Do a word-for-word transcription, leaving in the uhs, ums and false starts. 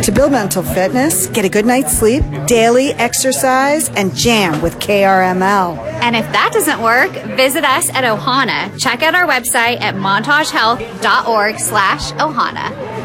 To build mental fitness, get a good night's sleep, daily exercise, and jam with K R M L. And if that doesn't work, visit us at Ohana. Check out our website at montagehealth dot org slash Ohana.